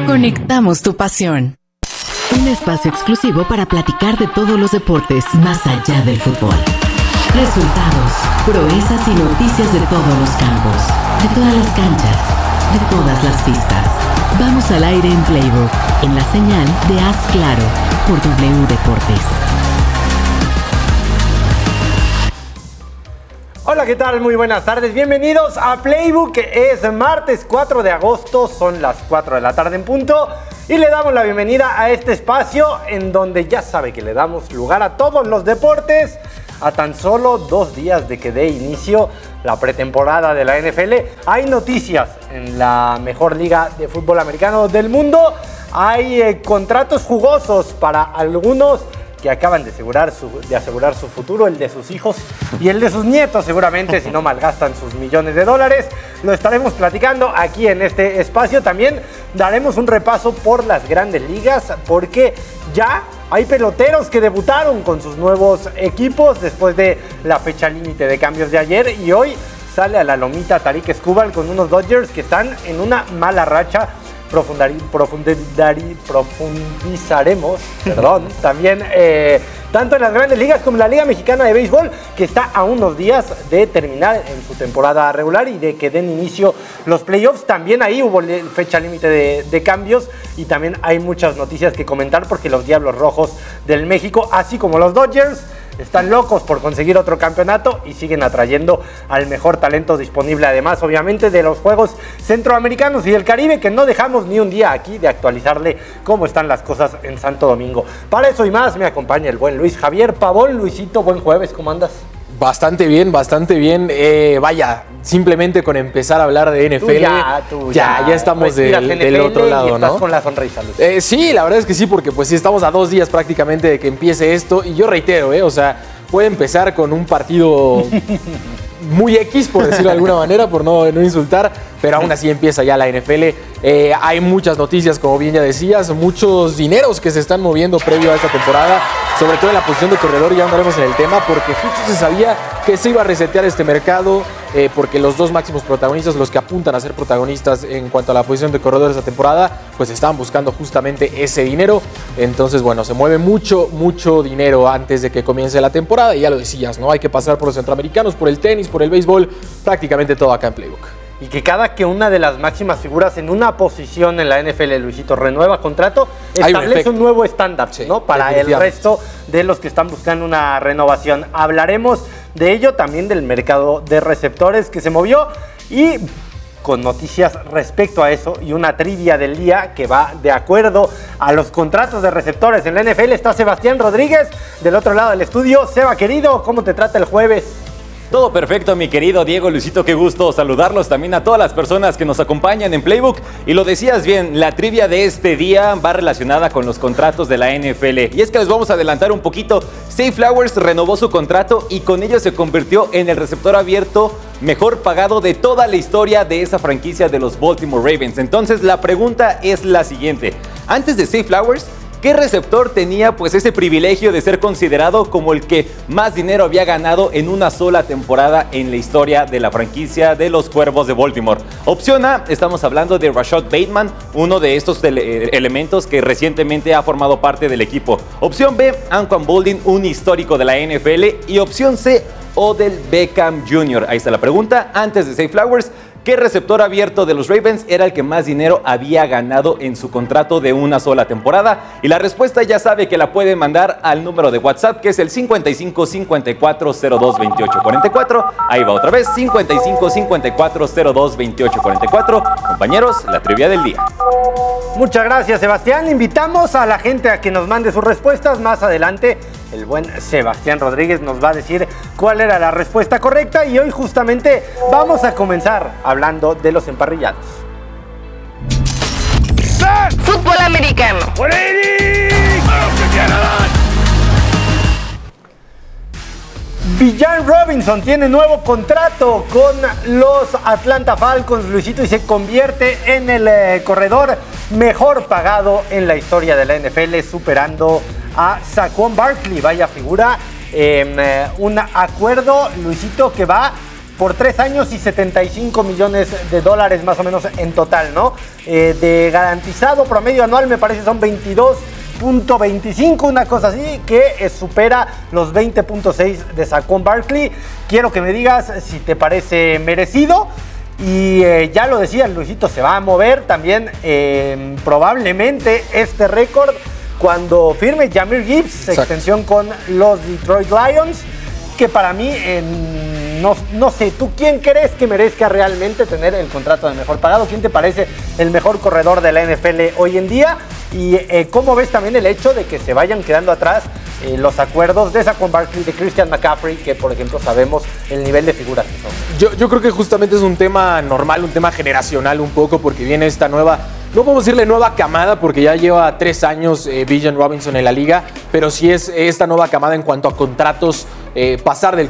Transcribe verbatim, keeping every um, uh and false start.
Conectamos tu pasión. Un espacio exclusivo para platicar de todos los deportes más allá del fútbol. Resultados, proezas y noticias de todos los campos, de todas las canchas, de todas las pistas. Vamos al aire en Playbook, en la señal de Haz Claro, por W Deportes. Hola, ¿qué tal? Muy buenas tardes. Bienvenidos a Playbook. Es martes cuatro de agosto, son las cuatro de la tarde en punto. Y le damos la bienvenida a este espacio en donde ya sabe que le damos lugar a todos los deportes. A tan solo dos días de que dé inicio la pretemporada de la N F L, hay noticias en la mejor liga de fútbol americano del mundo. Hay eh, contratos jugosos para algunos que acaban de asegurar, su, de asegurar su futuro, el de sus hijos y el de sus nietos seguramente, si no malgastan sus millones de dólares. Lo estaremos platicando aquí en este espacio. También daremos un repaso por las grandes ligas, porque ya hay peloteros que debutaron con sus nuevos equipos después de la fecha límite de cambios de ayer, y hoy sale a la lomita Tarik Skubal con unos Dodgers que están en una mala racha. Profundari, profundari, profundizaremos, perdón, también eh, tanto en las grandes ligas como en la Liga Mexicana de Béisbol, que está a unos días de terminar en su temporada regular y de que den inicio los playoffs. También ahí hubo fecha límite de, de cambios, y también hay muchas noticias que comentar, porque los Diablos Rojos del México, así como los Dodgers, están locos por conseguir otro campeonato y siguen atrayendo al mejor talento disponible, además obviamente de los Juegos Centroamericanos y del Caribe, que no dejamos ni un día aquí de actualizarle cómo están las cosas en Santo Domingo. Para eso y más me acompaña el buen Luis Javier Pavón. Luisito, buen jueves, ¿cómo andas? Bastante bien, bastante bien. Eh, vaya, simplemente con empezar a hablar de N F L, tú ya, tú ya, ya, ya estamos del, del otro lado, y estás ¿no? con la sonrisa, Luis. Eh, sí, la verdad es que sí, porque pues sí estamos a dos días prácticamente de que empiece esto, y yo reitero, eh, o sea, puede empezar con un partido muy X, por decirlo de alguna manera, por no, no insultar, pero aún así empieza ya la N F L. Eh, hay muchas noticias, como bien ya decías, muchos dineros que se están moviendo previo a esta temporada, sobre todo en la posición de corredor. Ya andaremos en el tema, porque justo se sabía que se iba a resetear este mercado, eh, porque los dos máximos protagonistas, los que apuntan a ser protagonistas en cuanto a la posición de corredor esta temporada, pues estaban buscando justamente ese dinero. Entonces, bueno, se mueve mucho, mucho dinero antes de que comience la temporada, y ya lo decías, ¿no? Hay que pasar por los centroamericanos, por el tenis, por el béisbol, prácticamente todo acá en Playbook. Y que cada que una de las máximas figuras en una posición en la N F L, Luisito, renueva contrato, establece un, un nuevo estándar, sí, ¿no? Para el resto de los que están buscando una renovación. Hablaremos de ello, también del mercado de receptores que se movió, y con noticias respecto a eso y una trivia del día que va de acuerdo a los contratos de receptores en la N F L. Está Sebastián Rodríguez del otro lado del estudio. Seba, querido, ¿cómo te trata el jueves? Todo perfecto, mi querido Diego, Luisito, qué gusto saludarlos, también a todas las personas que nos acompañan en Playbook. Y lo decías bien, la trivia de este día va relacionada con los contratos de la N F L. Y es que les vamos a adelantar un poquito. Zay Flowers renovó su contrato y con ello se convirtió en el receptor abierto mejor pagado de toda la historia de esa franquicia de los Baltimore Ravens. Entonces la pregunta es la siguiente: antes de Zay Flowers, ¿qué receptor tenía pues ese privilegio de ser considerado como el que más dinero había ganado en una sola temporada en la historia de la franquicia de los Cuervos de Baltimore? Opción A, estamos hablando de Rashad Bateman, uno de estos ele- elementos que recientemente ha formado parte del equipo. Opción B, Anquan Boldin, un histórico de la N F L. Y opción C, Odell Beckham junior Ahí está la pregunta. Antes de Zay Flowers, ¿qué receptor abierto de los Ravens era el que más dinero había ganado en su contrato de una sola temporada? Y la respuesta ya sabe que la puede mandar al número de WhatsApp, que es el cincuenta y cinco cincuenta y cuatro cero dos veintiocho cuarenta y cuatro. Ahí va otra vez, cincuenta y cinco cincuenta y cuatro cero dos veintiocho cuarenta y cuatro. Compañeros, la trivia del día. Muchas gracias, Sebastián. Invitamos a la gente a que nos mande sus respuestas. Más adelante, el buen Sebastián Rodríguez nos va a decir cuál era la respuesta correcta, y hoy justamente vamos a comenzar hablando de los emparrillados. Fútbol americano. Bijan Robinson tiene nuevo contrato con los Atlanta Falcons, Luisito, y se convierte en el eh, corredor mejor pagado en la historia de la N F L, superando a Saquon Barkley. Vaya figura, eh, un acuerdo, Luisito, que va por tres años y setenta y cinco millones de dólares más o menos en total, ¿no? Eh, de garantizado promedio anual me parece son veintidós punto veinticinco, una cosa así, que eh, supera los veinte punto seis de Saquon Barkley. Quiero que me digas si te parece merecido. Y eh, ya lo decía, Luisito se va a mover también eh, probablemente este récord cuando firme Jahmyr Gibbs, Exacto. extensión con los Detroit Lions, que para mí, eh, no, no sé, ¿tú quién crees que merezca realmente tener el contrato de mejor pagado? ¿Quién te parece el mejor corredor de la N F L hoy en día? Y eh, ¿cómo ves también el hecho de que se vayan quedando atrás eh, los acuerdos de Saquon Barkley, de Christian McCaffrey, que por ejemplo sabemos el nivel de figuras que son? Yo, yo creo que justamente es un tema normal, un tema generacional un poco, porque viene esta nueva, no podemos decirle nueva camada, porque ya lleva tres años eh, Bijan Robinson en la liga, pero sí es esta nueva camada en cuanto a contratos, eh, pasar del